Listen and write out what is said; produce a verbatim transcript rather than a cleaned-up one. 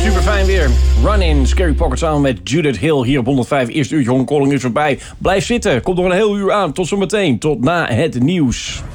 super fijn weer. Run in Scary Pocket samen met Judith Hill hier op honderdvijf. Eerste uurtje Hongkong is voorbij. Blijf zitten. Komt nog een heel uur aan. Tot zometeen. Tot na het nieuws.